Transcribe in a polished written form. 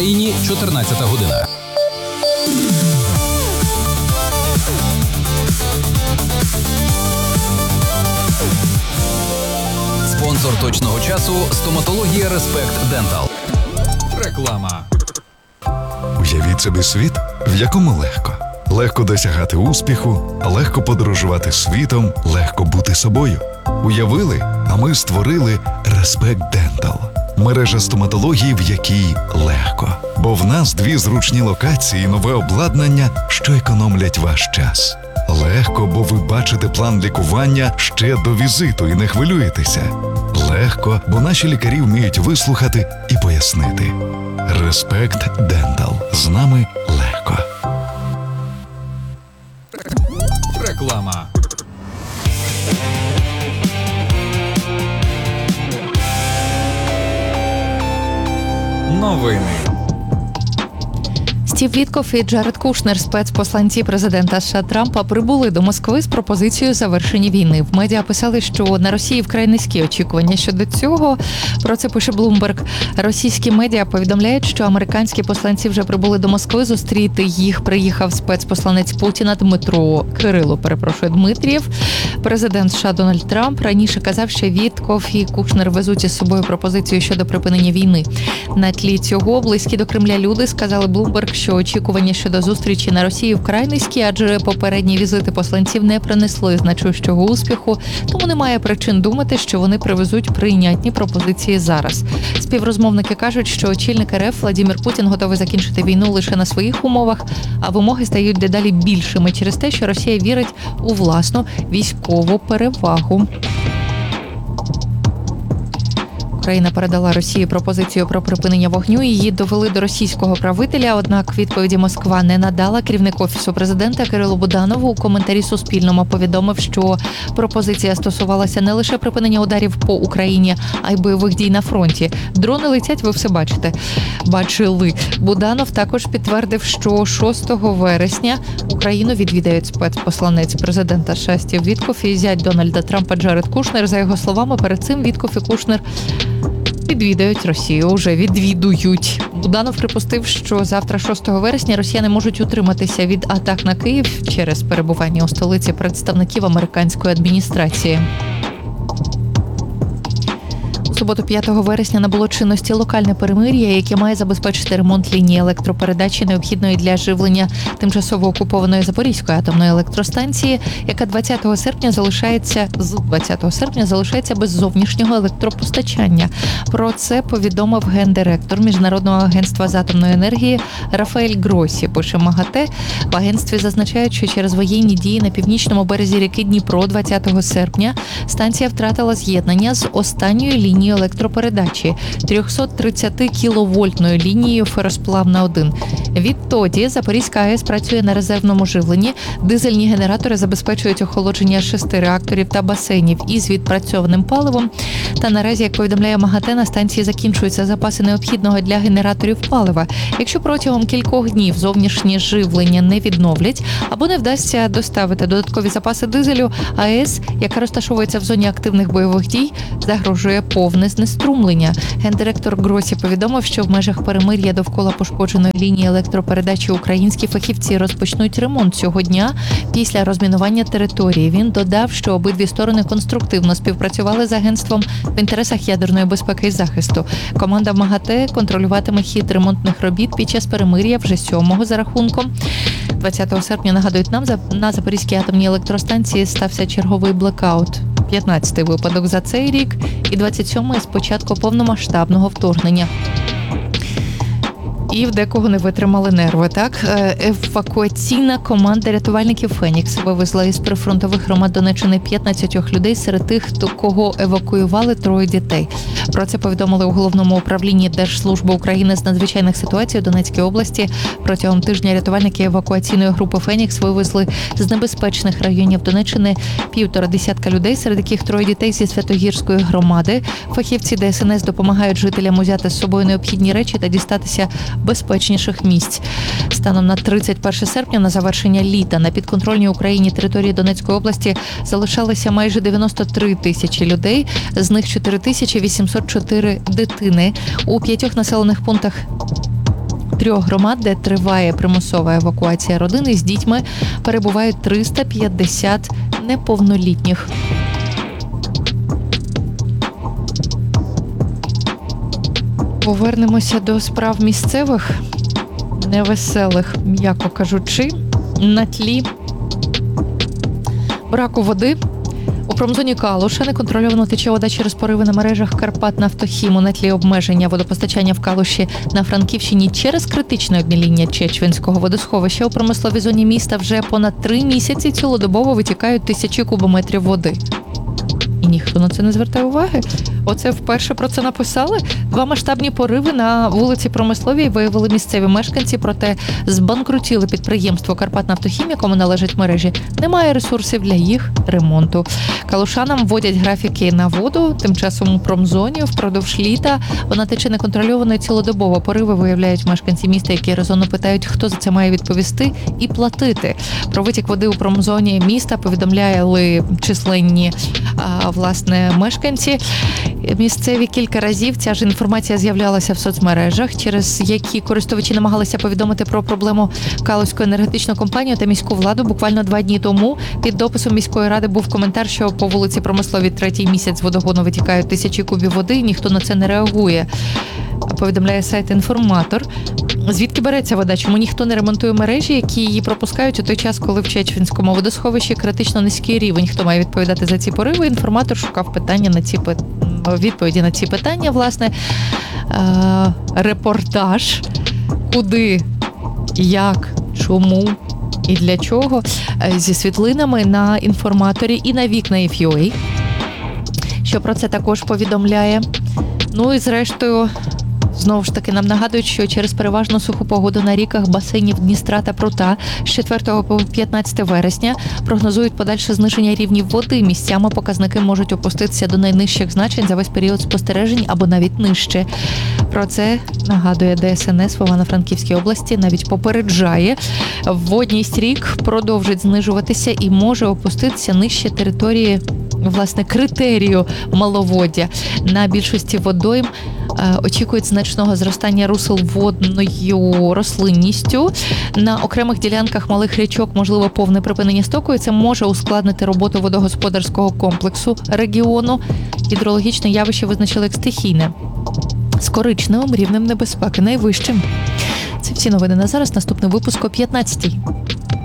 Україні 14 година. Спонсор точного часу – стоматологія Респект Дентал. Реклама. Уявіть собі світ, в якому легко. Легко досягати успіху, легко подорожувати світом, легко бути собою. Уявили, а ми створили Респект Дентал. Мережа стоматології, в якій легко. Бо в нас 2 зручні локації і нове обладнання, що економлять ваш час. Легко, бо ви бачите план лікування ще до візиту і не хвилюєтеся. Легко, бо наші лікарі вміють вислухати і пояснити. Респект Дентал. З нами легко. Реклама. Новини. Стів Віткоф і Джаред Кушнер, спецпосланці президента США Трампа, прибули до Москви з пропозицією завершення війни. В медіа писали, що на Росії вкрай низькі очікування щодо цього. Про це пише Bloomberg. Російські медіа повідомляють, що американські посланці вже прибули до Москви. Зустріти їх приїхав спецпосланець Путіна Дмитрієв. Президент США Дональд Трамп раніше казав, що Віткоф і Кушнер везуть із собою пропозицію щодо припинення війни. На тлі цього близькі до Кремля люди сказали Bloomberg, що очікування щодо зустрічі на Росії вкрай низькі, адже попередні візити посланців не принесли значущого успіху, тому немає причин думати, що вони привезуть прийнятні пропозиції зараз. Співрозмовники кажуть, що очільник РФ Владимир Путін готовий закінчити війну лише на своїх умовах, а вимоги стають дедалі більшими через те, що Росія вірить у власну військову перевагу. Україна передала Росії пропозицію про припинення вогню. Її довели до російського правителя, однак відповіді Москва не надала. Керівник Офісу президента Кирило Буданову у коментарі Суспільному повідомив, що пропозиція стосувалася не лише припинення ударів по Україні, а й бойових дій на фронті. Дрони летять, ви все бачите. Бачили. Буданов також підтвердив, що 6 вересня Україну відвідають спецпосланець президента США Стів Віткоф і зять Дональда Трампа Джаред Кушнер. За його словами, перед цим Віткоф і Кушнер відвідають Росію, вже відвідують. Буданов припустив, що завтра, 6 вересня, росіяни можуть утриматися від атак на Київ через перебування у столиці представників американської адміністрації. У суботу 5 вересня набуло чинності локальне перемир'я, яке має забезпечити ремонт лінії електропередачі, необхідної для живлення тимчасово окупованої Запорізької атомної електростанції, яка 20 серпня залишається без зовнішнього електропостачання. Про це повідомив гендиректор Міжнародного агентства з атомної енергії Рафаель Гросі, пише МАГАТЕ. В агентстві зазначають, що через воєнні дії на північному березі ріки Дніпро 20 серпня станція втратила з'єднання з останньою лінією електропередачі 330 кіловольтною лінією феросплав-1. Відтоді Запорізька АЕС працює на резервному живленні. Дизельні генератори забезпечують охолодження 6 реакторів та басейнів із відпрацьованим паливом. Та наразі, як повідомляє МАГАТЕ, на станції закінчуються запаси необхідного для генераторів палива. Якщо протягом кількох днів зовнішнє живлення не відновлять або не вдасться доставити додаткові запаси дизелю, АЕС, яка розташовується в зоні активних бойових дій, загрожує повне знеструмлення. Гендиректор Гросі повідомив, що в межах перемир'я довкола пошкодженої лінії електропередачі українські фахівці розпочнуть ремонт цього дня після розмінування території. Він додав, що обидві сторони конструктивно співпрацювали з агентством в інтересах ядерної безпеки і захисту. Команда МАГАТЕ контролюватиме хід ремонтних робіт під час перемир'я вже 7-го за рахунком. 20 серпня, нагадують нам, на Запорізькій атомній електростанції стався черговий блекаут. 15-й випадок за цей рік і 27-й з початку повномасштабного вторгнення. І в декого не витримали нерви, так? Евакуаційна команда рятувальників «Фенікс» вивезла із прифронтових громад Донеччини 15 людей, серед тих, кого евакуювали 3 дітей. Про це повідомили у Головному управлінні Держслужби України з надзвичайних ситуацій у Донецькій області. Протягом тижня рятувальники евакуаційної групи «Фенікс» вивезли з небезпечних районів Донеччини 150 людей, серед яких 3 дітей зі Святогірської громади. Фахівці ДСНС допомагають жителям узяти з собою необхідні речі та дістатися безпечніших місць. Станом на 31 серпня, на завершення літа, на підконтрольній Україні території Донецької області залишалися майже 93 тисячі людей, з них 4804 дитини. У 5 населених пунктах 3 громад, де триває примусова евакуація родини з дітьми, перебувають 350 неповнолітніх. Повернемося до справ місцевих, невеселих, м'яко кажучи, на тлі браку води. У промзоні Калуша неконтрольовано тече вода через пориви на мережах Карпатнафтохіму на тлі обмеження водопостачання в Калуші на Франківщині через критичне обміління Чечвінського водосховища. У промисловій зоні міста вже понад 3 місяці цілодобово витікають тисячі кубометрів води. І ніхто на це не звертає уваги. Оце вперше про це написали. 2 масштабні пориви на вулиці Промисловій виявили місцеві мешканці, проте збанкрутіли підприємство «Карпатнафтохім», якому належать мережі. Немає ресурсів для їх ремонту. Калушанам вводять графіки на воду. Тим часом у промзоні впродовж літа вона тече неконтрольовано і цілодобово. Пориви виявляють мешканці міста, які резонно питають, хто за це має відповісти і платити. Про витік води у промзоні міста повідомляли численні власне мешканці. Місцеві кілька разів ця ж інформація з'являлася в соцмережах, через які користувачі намагалися повідомити про проблему Калузьку енергетичну компанію та міську владу. Буквально 2 дні тому під дописом міської ради був коментар, що по вулиці Промисловій 3-й місяць з водогону витікають тисячі кубів води, і ніхто на це не реагує. Повідомляє сайт «Інформатор». Звідки береться вода? Чому ніхто не ремонтує мережі, які її пропускають у той час, коли в Чечвінському водосховищі критично низький рівень? Хто має відповідати за ці пориви? «Інформатор» шукав відповіді на ці питання. Власне, репортаж, куди, як, чому і для чого, зі світлинами на «Інформаторі» і на Вікна.ФЮА, що про це також повідомляє. Ну і зрештою, знову ж таки, нам нагадують, що через переважно суху погоду на ріках басейнів Дністра та Прута з 4 по 15 вересня прогнозують подальше зниження рівнів води. Місцями показники можуть опуститися до найнижчих значень за весь період спостережень або навіть нижче. Про це нагадує ДСНС в Івано-Франківській області, навіть попереджає. Водність рік продовжить знижуватися і може опуститися нижче території, власне, критерію маловоддя. На більшості водойм очікують значного зростання русел водною рослинністю. На окремих ділянках малих річок можливо повне припинення стоку, і це може ускладнити роботу водогосподарського комплексу регіону. Гідрологічне явище визначили як стихійне, з коричневим рівнем небезпеки найвищим. Це всі новини на зараз. Наступний випуск о 15-й.